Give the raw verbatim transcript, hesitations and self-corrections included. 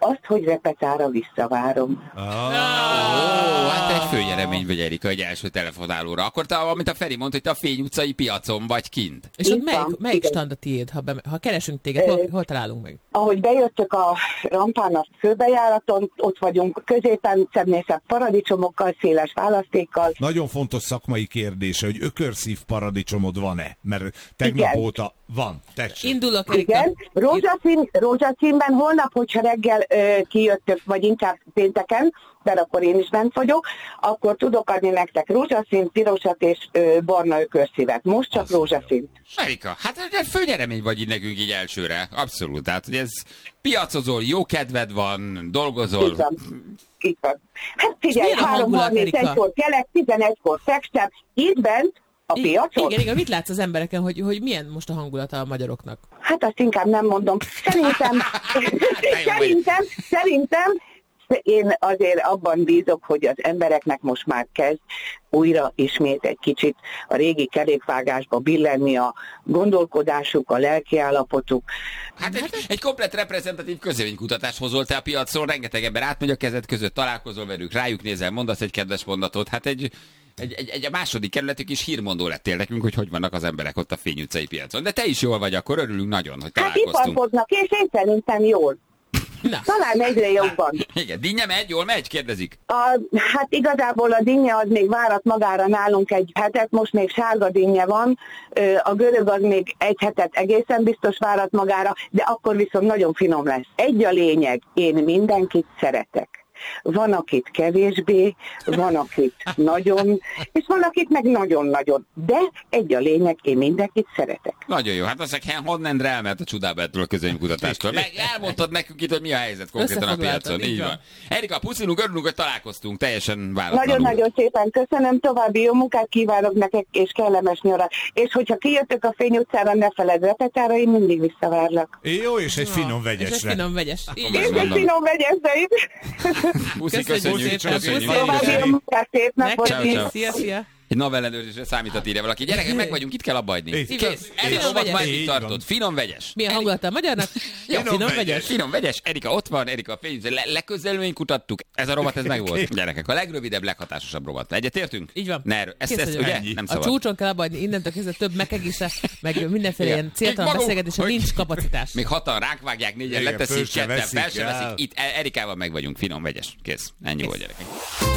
Azt, hogy repetára visszavárom. Ó, oh, hát egy főnyeremény vagy, Erika, egy első telefonálóra. Akkor te, amit a Feri mondta, hogy te a Fény utcai piacon vagy kint. És ott melyik, melyik stand a tiéd, ha, be, ha keresünk téged, hol, hol találunk meg? Ahogy bejöttök a rampán a főbejáraton, ott vagyunk középen, szebbnészebb paradicsomokkal, széles választékkal. Nagyon fontos szakmai kérdése, hogy ökörszív paradicsomod van-e? Mert tegnap Igen. óta van. Tessék. Indulok, Erika. Igen, rózsaszín, rózsaszínben holnap, hogyha reggel ö, kijöttök, vagy inkább pénteken, mert akkor én is bent vagyok, akkor tudok adni nektek rózsaszín, pirosat és ö, barna ökörszívet. Most csak rózsaszín. Erika, hát egy főnyeremény vagy így nekünk így elsőre. Abszolút. Tehát, hogy ez piacozol, jó kedved van, dolgozol. Így van. Így van. Hát figyelj, milyen a három hangulat, harmincegykor kelek, tizenegykor fekstem, itt bent, a piacon? Igen, igen, mit látsz az embereken, hogy, hogy milyen most a hangulata a magyaroknak? Hát azt inkább nem mondom. Szerintem, szerintem, szerintem én azért abban bízok, hogy az embereknek most már kezd újra ismét egy kicsit a régi kerékvágásba billenni a gondolkodásuk, a lelkiállapotuk. Hát egy, egy komplett reprezentatív közvéleménykutatást hozol te a piacon, rengeteg ember átmegy a kezed között, találkozol velük, rájuk nézel, mondasz egy kedves mondatot, hát egy... Egy, egy, egy a második kerületük is hírmondó lettél nekünk, hogy hogy vannak az emberek ott a Fény utcai piacon. De te is jól vagy, akkor örülünk nagyon, hogy Hát találkoztunk. iparkodnak, és én szerintem jól. Na. Talán egyre jobban. Igen, dinnye megy, jól megy, kérdezik. A, hát igazából a dinnye az még várat magára nálunk egy hetet, most még sárga dinnye van, a görög az még egy hetet egészen biztos várat magára, de akkor viszont nagyon finom lesz. Egy a lényeg, én mindenkit szeretek. Van, akit kevésbé, van, akit nagyon, és van, akit meg nagyon-nagyon. De egy a lényeg, én mindenkit szeretek. Nagyon jó, hát azt mondják, honnan elment a csodábától a közvéleménykutatástól. Meg elmondtad nekünk itt, hogy mi a helyzet konkrétan a piacon. Így van. Erika, puszilunk, örülünk, hogy találkoztunk, teljesen váratlanul. Nagyon-nagyon szépen köszönöm, további jó munkát kívánok nektek, és kellemes nyarat. És hogyha kijöttök a Fény utcára, ne feledd repetára, én mindig visszavárlak. Jó, és egy finom vegyesre. És egy finom vegyes. Akkor És meg- egy finom vegyesre is. Puszi, Köszönjük köszönjük, szépen, köszönjük. puszi. További jó munkát, szép napot. Ciao, Neked ciao. is, szia, szia. Egy navellenőrzésre számítat, írja valaki. Gyerekek, meg vagyunk, itt kell abba hagyni. Így. Kész. Finom Erika, vegyes. majd Így itt van. tartod. Finom vegyes. Milyen hangulata a magyarnak? Ja, Finom finom vegyes. vegyes. Finom vegyes. Erika ott van, Erika a Fény. Le- Leközelmény kutattuk. Ez a rovat, ez meg volt. Gyerekek, a legrövidebb, leghatásosabb rovat. Egyetértünk? Így van. Ne, ezt, Kész ezt, vagyok. ugye? Ennyi. Nem A szabad. csúcson kell abba hagyni, innentől kezdve több mekegésze, meg mindenféle Igen. ilyen céltalan Még maguk, beszélgetésre hogy- nincs kapacitás. Még hatan ránk vágják, négyen Igen, leteszik, föl se ketten veszik fel se el. veszik. Itt Erikával meg vagyunk, finom vegyes. Kész. Ennyi volt, gyerekek.